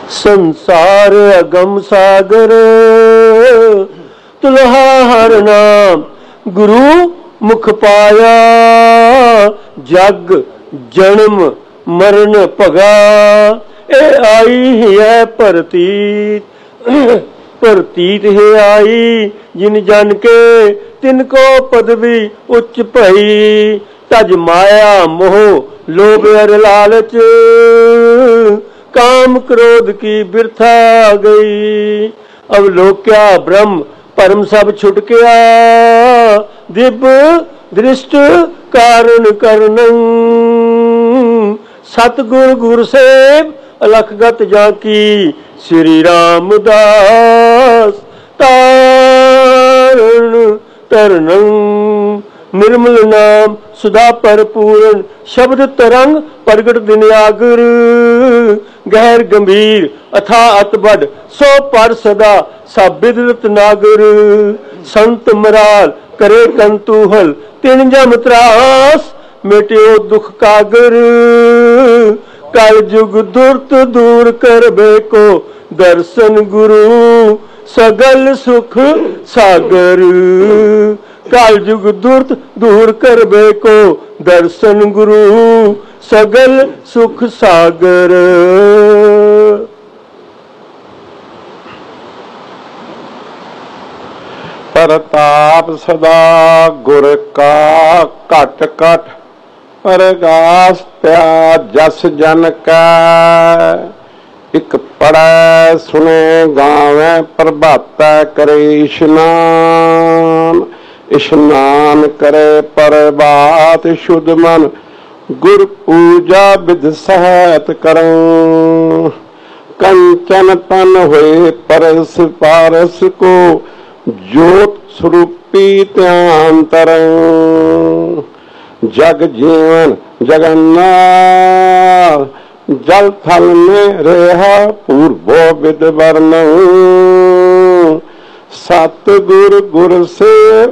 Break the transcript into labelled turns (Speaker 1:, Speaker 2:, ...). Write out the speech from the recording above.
Speaker 1: संसार अगम सागर तुलहा हर नाम गुरु मुख पाया। जग जन्म मरण भगा ए आई है परतीत। परतीत है आई जिन जन के तिनको पदवी उच्च भई। तज माया मोह लोभ अर लालच काम क्रोध की बिरथा गई। अवलोक्या ब्रह्म परम सब छुट गया। दिव्य दृष्ट कारण करणं सतगुर गुर सेव अलखगत जाकी। श्री रामदास तारण तरनं निर्मल नाम सुधा परपूर्ण शब्द तरंग प्रगट दिन आगर। गहर गंभीर अथा अतबड़ सो पर सदा सब विदित नागर। संत मराल करे कंतूहल तिन जम त्रास मिट्यो दुख कागर। कल जुग दुर्त दूर कर बेको दर्शन गुरु सगल सुख सागर। काल जुग दुर्त दूर कर बेको दर्शन गुरु सगल सुख सागर।
Speaker 2: परताप सदा गुर का घट घट परगास त्या जस जन का। एक पढ़ै सुने गावे प्रभाता करे इशनान। इशनान करे प्रभात शुद्ध मन गुर पूजा विध सहत करं। कंचन तन हुए परस पारस को ज्योत स्वरूपी ध्यान तरं। जग जीवन जगन्नाथ जल थल में रेहा पूर्वो विद वर्णं। सतगुर गुर से